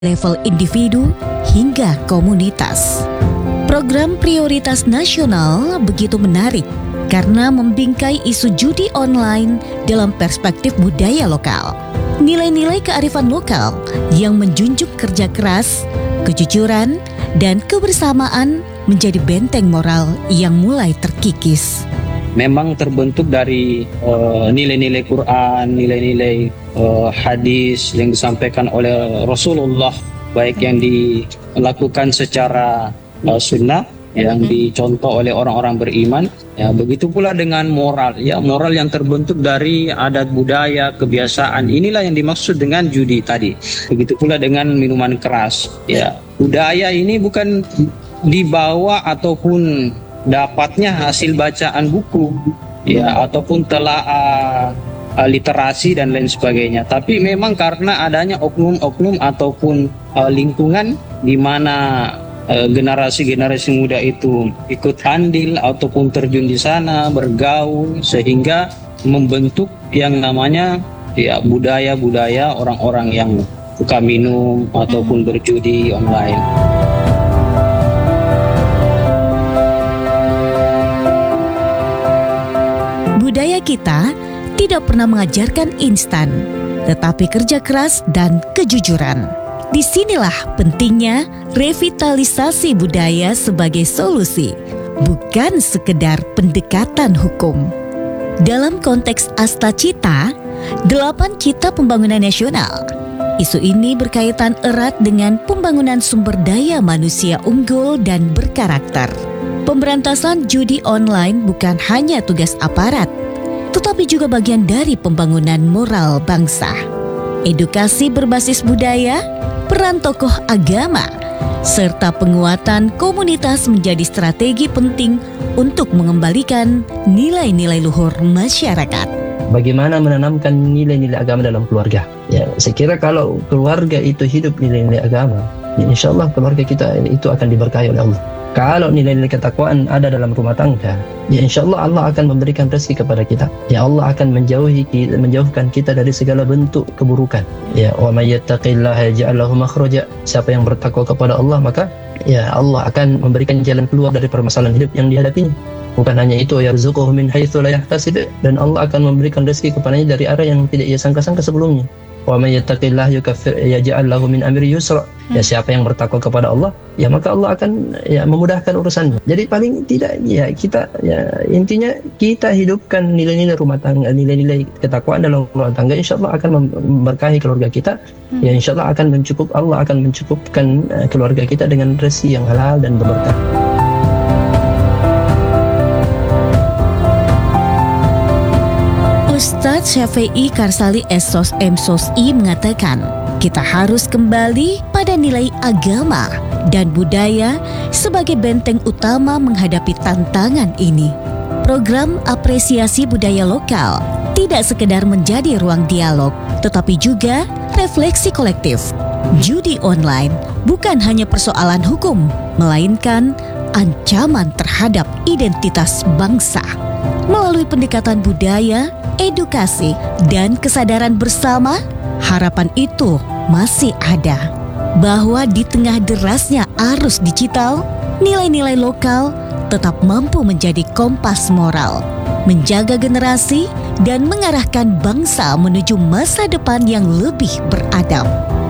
level individu hingga komunitas. Program prioritas nasional begitu menarik karena membingkai isu judi online dalam perspektif budaya lokal. Nilai-nilai kearifan lokal yang menjunjung kerja keras, kejujuran, dan kebersamaan menjadi benteng moral yang mulai terkikis. Memang terbentuk dari nilai-nilai Quran, nilai-nilai hadis yang disampaikan oleh Rasulullah, baik yang dilakukan secara sunnah, yang dicontoh oleh orang-orang beriman, ya begitu pula dengan moral, ya moral yang terbentuk dari adat budaya, kebiasaan. Inilah yang dimaksud dengan judi tadi. Begitu pula dengan minuman keras, ya budaya ini bukan dibawa ataupun dapatnya hasil bacaan buku, ya ataupun telaah literasi dan lain sebagainya, tapi memang karena adanya oknum-oknum ataupun lingkungan di mana generasi-generasi muda itu ikut andil ataupun terjun di sana, bergaul, sehingga membentuk yang namanya ya budaya-budaya orang-orang yang suka minum ataupun berjudi online. Budaya kita tidak pernah mengajarkan instan, tetapi kerja keras dan kejujuran. Disinilah pentingnya revitalisasi budaya sebagai solusi, bukan sekedar pendekatan hukum. Dalam konteks Astacita, 8 Cita Pembangunan Nasional, isu ini berkaitan erat dengan pembangunan sumber daya manusia unggul dan berkarakter. Pemberantasan judi online bukan hanya tugas aparat, tetapi juga bagian dari pembangunan moral bangsa. Edukasi berbasis budaya, peran tokoh agama, serta penguatan komunitas menjadi strategi penting untuk mengembalikan nilai-nilai luhur masyarakat. Bagaimana menanamkan nilai-nilai agama dalam keluarga? Ya, saya kira kalau keluarga itu hidup nilai-nilai agama, ya insya Allah keluarga kita itu akan diberkahi oleh Allah. Kalau nilai-nilai ketakwaan ada dalam rumah tangga, ya insya Allah Allah akan memberikan rezeki kepada kita. Ya Allah akan menjauhkan kita dari segala bentuk keburukan. Ya, wa may yattaqillaha yaj'al lahu makhraja. Siapa yang bertakwa kepada Allah, maka ya Allah akan memberikan jalan keluar dari permasalahan hidup yang dihadapinya. Bukan hanya itu, yarzuquhu min haitsu la yahtasib, dan Allah akan memberikan rezeki kepadanya dari arah yang tidak ia sangka-sangka sebelumnya. Wa may yattaqillaha yukaffir yaj'al lahu min amri yusra. Ya, siapa yang bertakwa kepada Allah, ya maka Allah akan ya memudahkan urusannya. Jadi paling tidak ya kita ya intinya kita hidupkan nilai-nilai rumah tangga, nilai-nilai ketakwaan dalam rumah tangga, insya Allah akan memberkahi keluarga kita. Ya insya Allah Allah akan mencukupkan keluarga kita dengan rezeki yang halal dan berberkah. Ustadz Syafi'i Karsali Sos MSosi mengatakan, kita harus kembali pada nilai agama dan budaya sebagai benteng utama menghadapi tantangan ini. Program apresiasi budaya lokal tidak sekedar menjadi ruang dialog, tetapi juga refleksi kolektif. Judi online bukan hanya persoalan hukum, melainkan ancaman terhadap identitas bangsa. Melalui pendekatan budaya, edukasi, dan kesadaran bersama, harapan itu masih ada. Bahwa di tengah derasnya arus digital, nilai-nilai lokal tetap mampu menjadi kompas moral, menjaga generasi dan mengarahkan bangsa menuju masa depan yang lebih beradab.